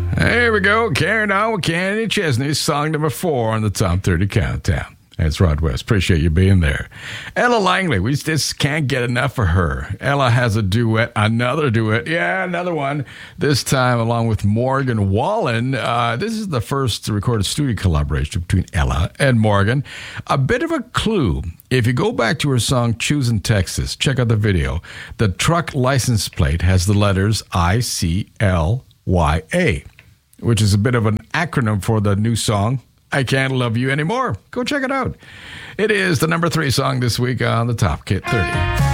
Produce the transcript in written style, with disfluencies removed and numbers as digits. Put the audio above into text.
Here we go. Carrying on with Kenny Chesney, song number 4 on the Top 30 Countdown. That's Rod West. Appreciate you being there. Ella Langley, we just can't get enough of her. Ella has a duet, another duet. Yeah, another one. This time along with Morgan Wallen. This is the first recorded studio collaboration between Ella and Morgan. A bit of a clue. If you go back to her song, Choosing Texas, check out the video. The truck license plate has the letters ICLYA, which is a bit of an acronym for the new song, I Can't Love You Anymore. Go check it out. It is the number 3 song this week on the Top Kit 30.